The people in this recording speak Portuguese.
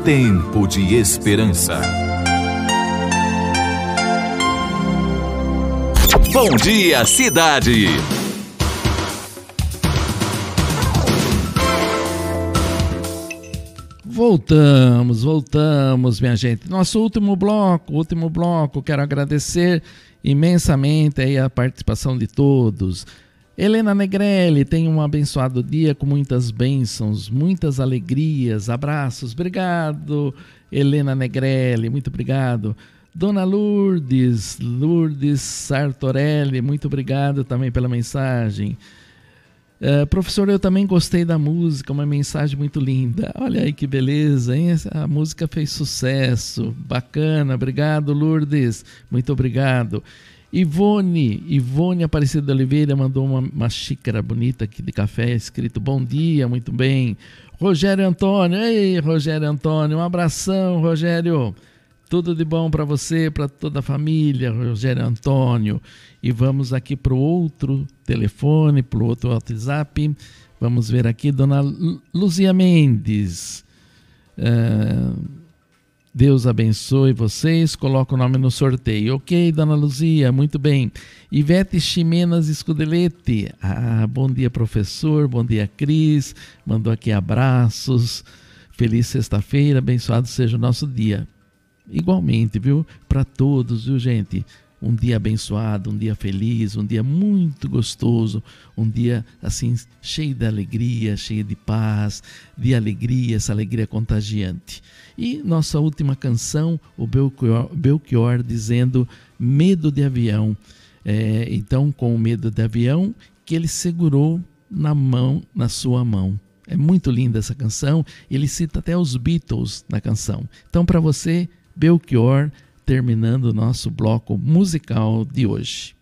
Tempo de Esperança. Bom dia, cidade! Voltamos, minha gente. Nosso último bloco, quero agradecer imensamente aí a participação de todos. Helena Negrelli, tenha um abençoado dia com muitas bênçãos, muitas alegrias, abraços. Obrigado, Helena Negrelli, muito obrigado. Dona Lourdes Sartorelli, muito obrigado também pela mensagem. Professor, eu também gostei da música, uma mensagem muito linda. Olha aí que beleza, hein? A música fez sucesso, bacana, obrigado, Lourdes, muito obrigado. Ivone Aparecida de Oliveira mandou uma xícara bonita aqui de café, escrito bom dia, muito bem. Rogério Antônio, ei Rogério Antônio, um abração, Rogério. Tudo de bom para você, para toda a família, Rogério Antônio. E vamos aqui para o outro telefone, para o outro WhatsApp. Vamos ver aqui, dona Luzia Mendes. Deus abençoe vocês, coloca o nome no sorteio. Ok, dona Luzia, muito bem. Ivete Ximenas Scudelete. Bom dia, professor, bom dia, Cris. Mandou aqui abraços. Feliz sexta-feira, abençoado seja o nosso dia. Igualmente, viu? Para todos, viu, gente? Um dia abençoado, um dia feliz, um dia muito gostoso, um dia assim cheio de alegria, cheio de paz, de alegria, essa alegria contagiante. E nossa última canção, o Belchior dizendo medo de avião. Então, com o medo de avião, que ele segurou na sua mão. É muito linda essa canção, ele cita até os Beatles na canção. Então, para você, Belchior, terminando o nosso bloco musical de hoje.